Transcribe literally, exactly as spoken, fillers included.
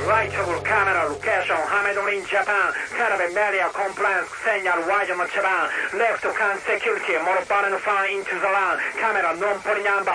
Right trouble camera location Hamedon in Japan Caravan media compliance segnal wide on Japan left can security more button fan into the land camera non polyamba